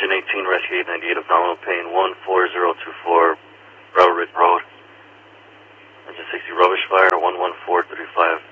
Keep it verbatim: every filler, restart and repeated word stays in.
Engine eighteen, Rescue eight ninety-eight of nominal pain, one four zero two four, Broward Ridge Road. Engine sixty, rubbish fire, one one four three five.